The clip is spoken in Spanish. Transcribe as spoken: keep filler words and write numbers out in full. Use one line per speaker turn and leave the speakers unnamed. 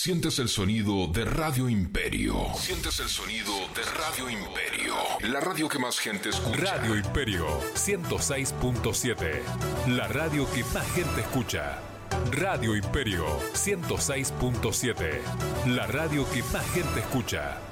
Sientes el sonido de Radio Imperio. Sientes el sonido de Radio Imperio. La radio que más gente escucha.
Radio Imperio ciento seis punto siete. La radio que más gente escucha. Radio Imperio ciento seis punto siete. La radio que más gente escucha.